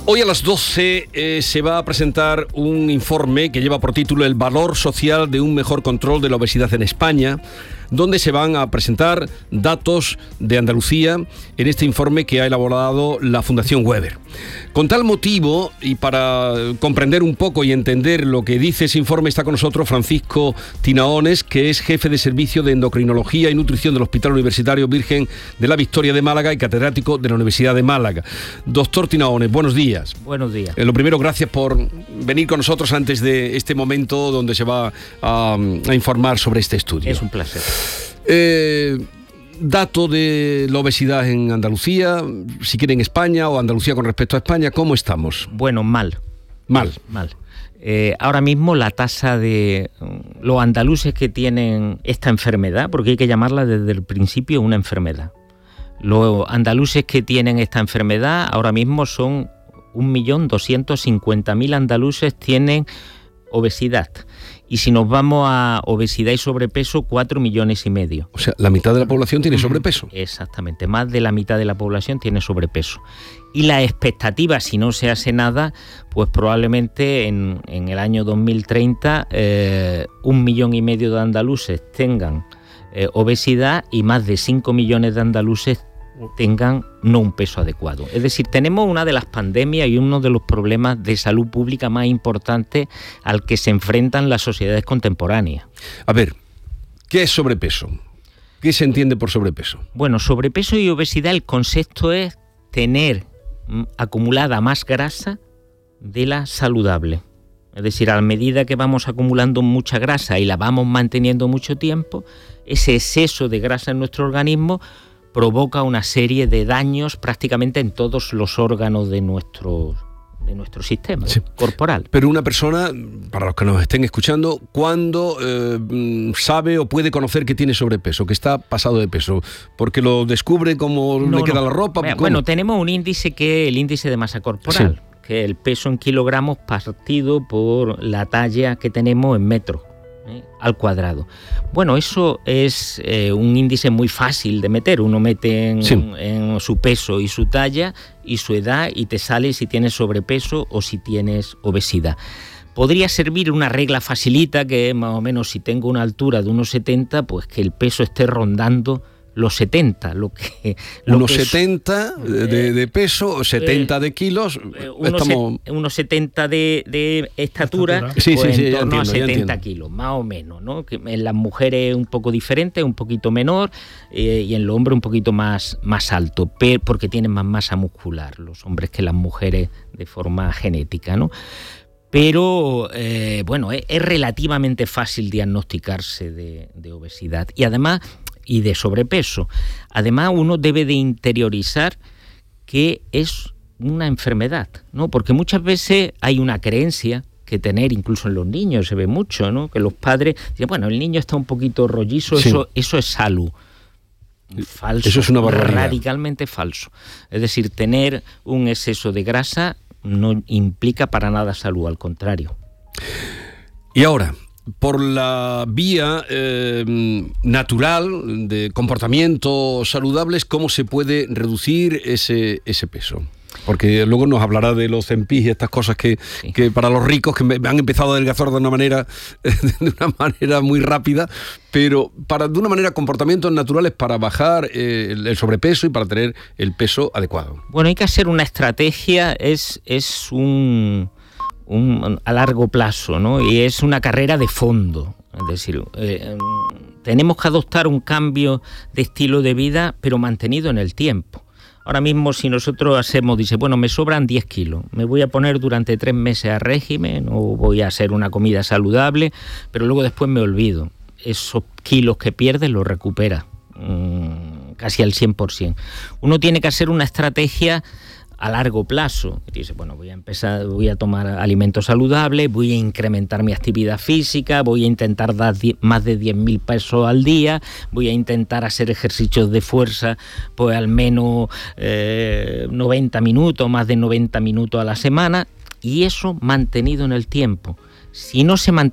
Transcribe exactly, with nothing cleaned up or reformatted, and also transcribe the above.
Hoy a las doce eh, se va a presentar un informe que lleva por título El valor social de un mejor control de la obesidad en España, donde se van a presentar datos de Andalucía en este informe que ha elaborado la Fundación Weber. Con tal motivo, y para comprender un poco y entender lo que dice ese informe, está con nosotros Francisco Tinaones, que es jefe de Servicio de Endocrinología y Nutrición del Hospital Universitario Virgen de la Victoria de Málaga y catedrático de la Universidad de Málaga. Doctor Tinaones, buenos días. Buenos días. Eh, lo primero, gracias por venir con nosotros antes de este momento donde se va a, a informar sobre este estudio. Es un placer. Eh, dato de la obesidad en Andalucía, si quiere en España o Andalucía con respecto a España, ¿cómo estamos? Bueno, mal. Mal. Mal. Eh, ahora mismo la tasa de los andaluces que tienen esta enfermedad, porque hay que llamarla desde el principio una enfermedad. Los andaluces que tienen esta enfermedad ahora mismo son un millón doscientos cincuenta mil andaluces tienen obesidad. Y si nos vamos a obesidad y sobrepeso, cuatro millones y medio. O sea, la mitad de la población tiene sobrepeso. Exactamente, más de la mitad de la población tiene sobrepeso. Y la expectativa, si no se hace nada, pues probablemente en, en el año dos mil treinta eh, un millón y medio de andaluces tengan eh, obesidad y más de cinco millones de andaluces tengan no un peso adecuado. Es decir, tenemos una de las pandemias y uno de los problemas de salud pública más importantes al que se enfrentan las sociedades contemporáneas. A ver, ¿qué es sobrepeso? ¿Qué se entiende por sobrepeso? Bueno, sobrepeso y obesidad, el concepto es tener acumulada más grasa de la saludable. Es decir, a medida que vamos acumulando mucha grasa y la vamos manteniendo mucho tiempo, ese exceso de grasa en nuestro organismo provoca una serie de daños prácticamente en todos los órganos de nuestro, de nuestro sistema sí. corporal. Pero una persona, para los que nos estén escuchando, ¿cuándo eh, sabe o puede conocer que tiene sobrepeso, que está pasado de peso? ¿Porque lo descubre como no, le queda no. la ropa? ¿Cómo? Bueno, tenemos un índice que es el índice de masa corporal, sí. que es el peso en kilogramos partido por la talla que tenemos en metros. ¿Eh? al cuadrado. Bueno, eso es eh, un índice muy fácil de meter. Uno mete en, sí. en su peso y su talla y su edad y te sale si tienes sobrepeso o si tienes obesidad. Podría servir una regla facilita que más o menos si tengo una altura de unos setenta, pues que el peso esté rondando los setenta, lo que... Lo unos que setenta es, de, de peso, setenta eh, de kilos, eh, unos, estamos... se, unos setenta de, de estatura, estatura. Sí, pues sí, sí, en torno entiendo, a setenta kilos, más o menos, ¿no? Que en las mujeres un poco diferente, un poquito menor, eh, y en los hombres un poquito más, más alto, pero porque tienen más masa muscular los hombres que las mujeres de forma genética, ¿no? Pero, eh, bueno, es, es relativamente fácil diagnosticarse de, de obesidad y además... y de sobrepeso. Además, uno debe de interiorizar que es una enfermedad, ¿no? Porque muchas veces hay una creencia que tener, incluso en los niños se ve mucho, ¿no? Que los padres dicen, bueno, el niño está un poquito rollizo, sí. eso, eso es salud. Falso. Eso es una barbaridad. Radicalmente falso. Es decir, tener un exceso de grasa no implica para nada salud, al contrario. Y ahora, por la vía eh, natural de comportamientos saludables, ¿cómo se puede reducir ese, ese peso? Porque luego nos hablará de los Ozempic y estas cosas que, sí. que para los ricos que han empezado a adelgazar de una manera de una manera muy rápida, pero para de una manera comportamientos naturales para bajar eh, el, el sobrepeso y para tener el peso adecuado. Bueno, hay que hacer una estrategia, es, es un... Un, a largo plazo, ¿no? Y es una carrera de fondo. Es decir, eh, tenemos que adoptar un cambio de estilo de vida, pero mantenido en el tiempo. Ahora mismo, si nosotros hacemos, dice, bueno, me sobran diez kilos, me voy a poner durante tres meses a régimen o voy a hacer una comida saludable, pero luego después me olvido. Esos kilos que pierdes los recuperas mmm, casi al cien por ciento. Uno tiene que hacer una estrategia a largo plazo. Dice, bueno, voy a empezar, voy a tomar alimentos saludables, voy a incrementar mi actividad física, voy a intentar dar die- más de diez mil pesos al día, voy a intentar hacer ejercicios de fuerza, pues al menos eh, noventa minutos, más de noventa minutos a la semana, y eso mantenido en el tiempo. Si no se mantiene